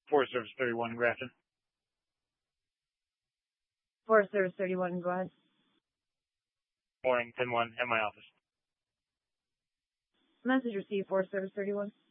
Forest Service 31 in Grafton. Forest Service 31, go ahead. Morning, 10-1 at my office. Message received, Forest Service 31.